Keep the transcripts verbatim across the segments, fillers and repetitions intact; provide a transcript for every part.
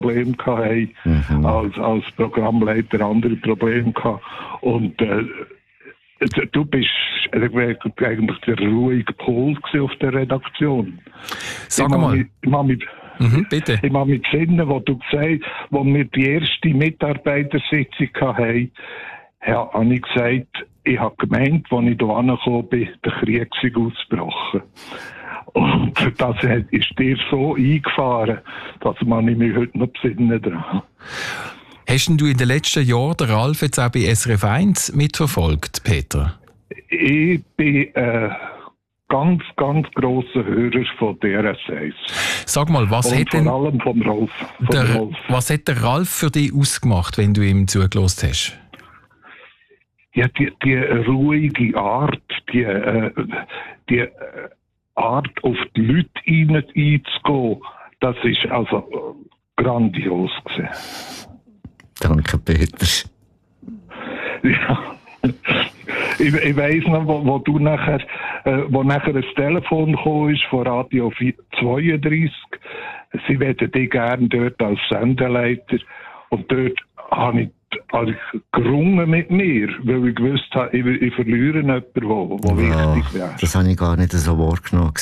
Probleme hatten, mhm. als, als Programmleiter andere Probleme gehabt. Und äh, du bist eigentlich der ruhige Pol auf der Redaktion. Sag mal. Ich mag mich, mhm, bitte. Ich mag mich besinnen, wo du gesagt hast, wo wir die erste Mitarbeitersitzung hatten, habe ich gesagt, ich habe gemeint, als ich hier angekommen bin, der Krieg sei ausgebrochen. Und das ist dir so eingefahren, dass man mich heute noch besinnen dran. Hast du in den letzten Jahren den Ralf jetzt auch bei S R F eins mitverfolgt, Peter? Ich bin äh, ganz, ganz grosser Hörer von D R S eins. Sag mal, was Und hat denn vor allem vom Rolf, vom der, Rolf. was hat der Ralf für dich ausgemacht, wenn du ihm zugelassen hast? Ja, die, die ruhige Art, die, äh, die Art, auf die Leute einzugehen, das ist also grandios gewesen. Danke, Peter. Ja. Ich, ich weiss noch, wo, wo du nachher, äh, wo nachher ein Telefon gekommen ist von Radio zweiunddreißig. Sie wollten dich gerne dort als Sendeleiter. Und dort habe ich, habe ich gerungen mit mir, weil ich gewusst habe, ich, ich verliere jemanden, der ja, wichtig wäre. Das habe ich gar nicht so wahrgenommen.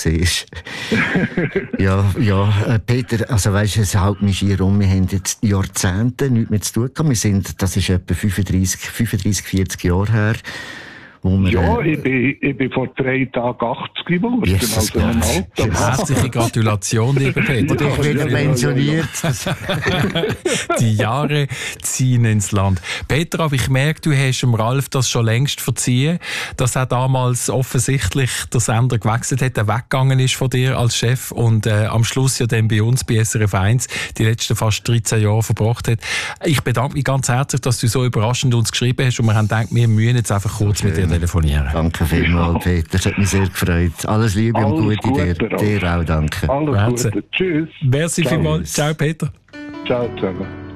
ja, ja, äh, Peter, also weisst du, es hält mich hier um. Wir haben jetzt Jahrzehnte nichts mehr zu tun gehabt. Wir sind, das ist etwa fünfunddreissig, fünfunddreissig, vierzig Jahre her. Wir, ja, äh, ich bin, ich bin vor drei Tagen achtzig geworden. Jesus also ein Alter. Herzliche Gratulation, lieber Peter. Und ich bin pensioniert. Die Jahre ziehen ins Land. Peter, aber ich merke, du hast dem Ralf das schon längst verziehen, dass er damals offensichtlich der Sender gewechselt hat, er weggegangen ist von dir als Chef und äh, am Schluss ja dann bei uns, bei S R F eins, die letzten fast dreizehn Jahre verbracht hat. Ich bedanke mich ganz herzlich, dass du so überraschend uns geschrieben hast und wir haben gedacht, wir müssen jetzt einfach kurz mit dir telefonieren. Danke vielmals, Peter. Das hat mich sehr gefreut. Alles Liebe Alles und Gute, Gute dir. Dir auch, danke. Alles Gute. Gute. Tschüss. Merci vielmals. Ciao, Peter. Ciao zusammen.